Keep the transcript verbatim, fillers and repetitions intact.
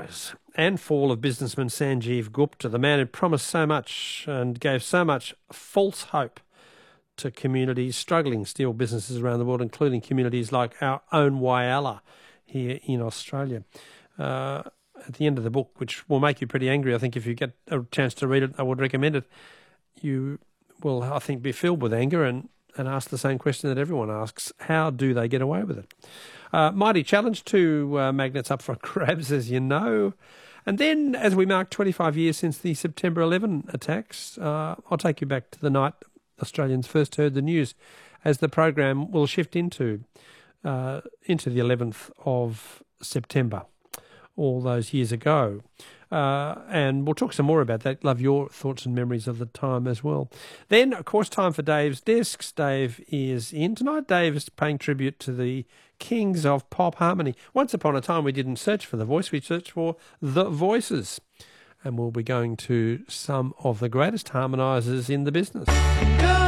rise and fall of businessman Sanjeev Gupta, the man who promised so much and gave so much false hope to communities, struggling steel businesses around the world, including communities like our own Whyalla here in Australia. Uh, at the end of the book, which will make you pretty angry, I think if you get a chance to read it, I would recommend it. You will, I think, be filled with anger and, and ask the same question that everyone asks: how do they get away with it? Uh, mighty challenge, two uh, magnets up for grabs, as you know. And then, as we mark twenty-five years since the September eleventh attacks, uh, I'll take you back to the night Australians first heard the news, as the program will shift into uh, into the eleventh of September, all those years ago. Uh, and we'll talk some more about that. Love your thoughts and memories of the time as well. Then, of course, time for Dave's Discs. Dave is in tonight. Dave is paying tribute to the kings of pop harmony. Once upon a time, we didn't search for the voice. We searched for the voices. And we'll be going to some of the greatest harmonisers in the business.